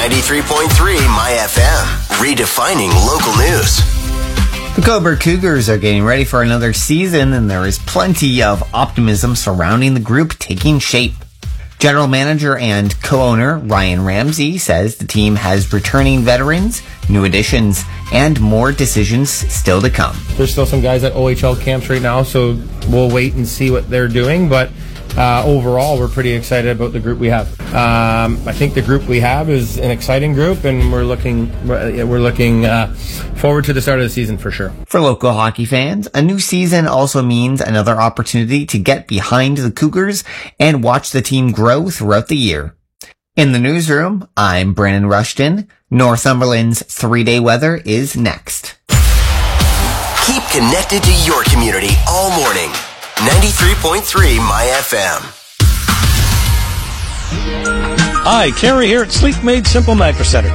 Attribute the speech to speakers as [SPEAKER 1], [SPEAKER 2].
[SPEAKER 1] 93.3 My FM, redefining local news.
[SPEAKER 2] The Cobourg Cougars are getting ready for another season, and there is plenty of optimism surrounding the group taking shape. General manager and co-owner Ryan Ramsey says the team has returning veterans, new additions, and more decisions still to come.
[SPEAKER 3] There's still some guys at OHL camps right now, so we'll wait and see what they're doing, but overall, we're pretty excited about the group we have. I think the group we have is an exciting group, and we're looking forward to the start of the season for sure.
[SPEAKER 2] For local hockey fans, a new season also means another opportunity to get behind the Cougars and watch the team grow throughout the year. In the newsroom, I'm Brandon Rushton. Northumberland's 3-day weather is next.
[SPEAKER 1] Keep connected to your community all morning. 93.3 My FM.
[SPEAKER 4] Hi, Kerry here at Sleep Made Simple Mattress Center.